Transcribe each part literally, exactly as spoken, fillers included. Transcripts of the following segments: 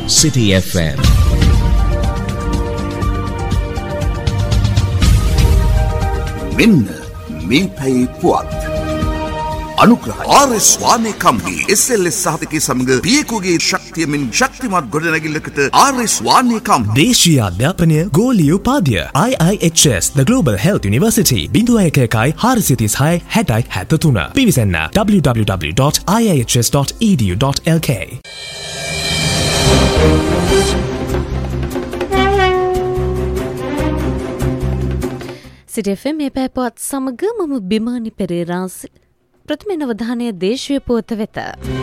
City F M. මෙන්න මේ පැයේ පුවත් අනුග්‍රහය R S වානේ company S L S සහතිකයේ සමග පියකුගේ ශක්තියමින් ශක්තිමත් ගොඩනැගිල්ලකට ආර් එස් වානේ කම්පනි දේශීය අධ්‍යාපනය ගෝලීය උපාධිය I I H S The Global Health University zero एक एक चार तीन छह හැටයි හැත්තෑ තුන පිවිසන්න w w w dot i i h s dot e d u dot l k. සිටි එෆ් එම් මේ පැපවත් සමග මම බිමානි පෙරේරා ප්‍රථම නවධානය දේශීය පුවත වෙත.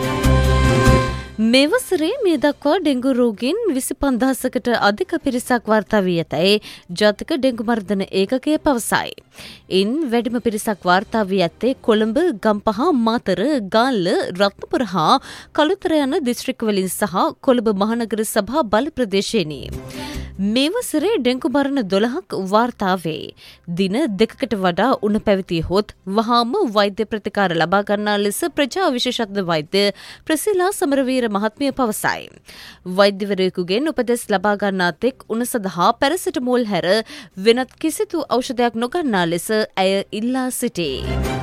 මේ වසරේ මේ දක්වා ඩෙංගු රෝගීන් විසි පන්දාසකට අධික පිරිසක් වාර්තා වී ඇතැයි ජාතික ඩෙංගු මර්ධන ඒකකය පවසයි. ඉන් වැඩිම පිරිසක් වාර්තා වී ඇත්තේ කොළඹ, ගම්පහ, මාතර, ගාල්ල, රත්නපුර හා කළුතර යන දිස්ත්‍රික්කවලින් සහ කොළඹ මහනගර සභා බල ප්‍රදේශයෙනි. මේ වසරේ ඩෙංගු මරණ දොළහක් වාර්තා වේ. දින දෙකකට වඩා උණ පැවතිය හොත් වහාම වෛද්‍ය ප්‍රතිකාර ලබා ගන්නා ලෙස ප්‍රජා විශේෂඥ වෛද්‍ය ප්‍රසිලා සමරවීර මහත්මිය පවසයි. වෛද්‍යවරයෙකුගෙන් උපදෙස් ලබා ගන්නා තෙක් උණ සඳහා පැරසිටමෝල් හැර වෙනත් කිසිදු ඖෂධයක් නොගන්නා ලෙස ඇය ඉල්ලා සිටී.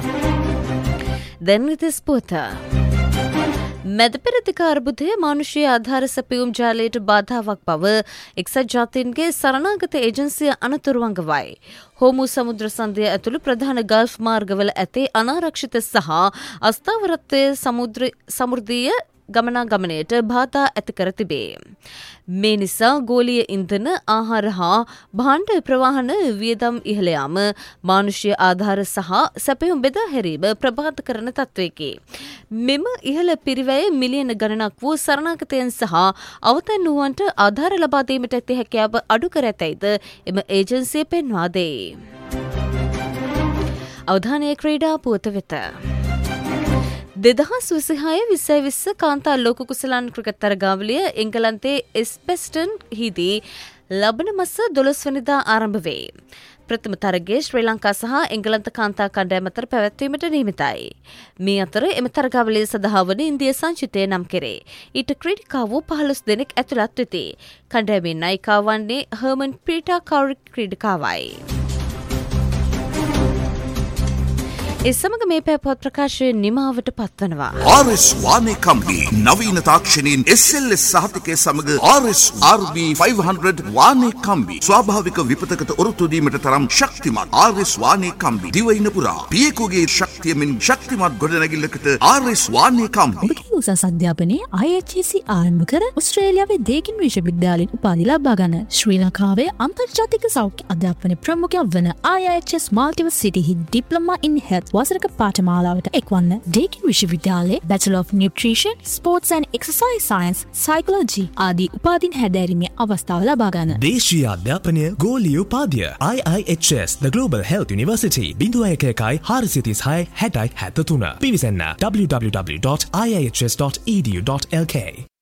දැන් විතස් පොත මැද පෙරදිග අර්බුදය මානුෂීය ආධාර සැපයුම් ජාලයට බාධාවක් බව එක්සත් ජාතීන්ගේ සරණාගත ඒජන්සිය අනතුරුවංගවයි. හෝමු සමුද්‍ර සන්ධය ඇතුළු ප්‍රධාන ගල්ෆ් මාර්ගවල ඇති අනාරක්ෂිත සහ අස්ථාවරත්වය සමෘද්ධිය ගමනාගමනයට බාධා ඇති කර තිබේ. මේ නිසා ගෝලීය ඉන්ධන, ආහාර හා භාණ්ඩ ප්‍රවාහන වියදම් ඉහළ යාම මානුෂීය ආධාර සහ සැපයුම් බෙදා හැරීම ප්‍රබාධ කරන තත්වයකි. මෙම ඉහළ පිරිවැය මිලියන ගණනක් වූ සරණාගතයන් සහ අවතැන් වූවන්ට ආධාර ලබා දීමට ඇති හැකියාව අඩු කර ඇතැයිද එම ඒජන්සිය පෙන්වා දෙයි. අවධානය ක්‍රීඩා පුවත වෙත. දෙදහස් විසිහය විසි විස්ස කාන්තා ලෝක කුසලාන ක්‍රිකට් තරගාවලිය එංගලන්තයේ එස්බෙස්ටන් හිදී ලබන මස දොළොස් වෙනිදා ආරම්භ වේ. ප්‍රථම තරගයේ ශ්‍රී ලංකා සහ එංගලන්ත කාන්තා කණ්ඩායම් අතර පැවැත්වීමට නියමිතයි. මේ අතර එම තරගාවලිය සඳහා වන ඉන්දිය සංචිතය නම් කෙරේ. ඊට ක්‍රීඩිකාවෝ පහළොස් දෙනෙක් ඇතුළත් වෙති. කණ්ඩායමේ නායිකාව වන්නේ හර්මන් ප්‍රීටා කවුරික් ක්‍රීඩිකාවයි. ඒ සමග මේ පැපොත් ප්‍රකාශය නිමාවට පත්වනවා. ආර් එස් වානේ කම්පනි නවීන තාක්ෂණයෙන් එස් එල් එස් සහතිකයේ සමග ආර් එස් ආර් බී පන්සිය වානේ කම්බි ස්වාභාවික විපතකට ඔරොත්තු දීමට තරම් ශක්තිමත් ආර් එස් වානේ කම්බි දිවයින පුරා පියකුගේ ශක්තියමින් ශක්තිමත් ගොඩනැගිල්ලකට ආර් එස් වානේ කම්බි. ඔබගේ උසස් අධ්‍යාපනයේ I H S C ආරම්භ කර ඕස්ට්‍රේලියාවේ දේකින් විශ්වවිද්‍යාලයෙන් උපාධි ලබා ගන්න ශ්‍රී ලංකාවේ අන්තර්ජාතික සෞඛ්‍ය අධ්‍යාපන ප්‍රමුඛයා වන I H S Multiversity Diploma in Health වසරක පාඨමාලාවට එක්වන්න ඩේකින් විශ්වවිද්‍යාලයේ Bachelor of Nutrition, Sports and Exercise Science, Psychology ආදී උපාධීන් හැදෑරීමේ අවස්ථාව ලබා ගන්න. දේශීය අධ්‍යාපනය ගෝලීය උපාධිය I I H S The Global Health University zero एक एक चार तीन छह හැටයි හැත්තෑ තුන පිවිසන්න w w w dot i i h s dot e d u dot l k.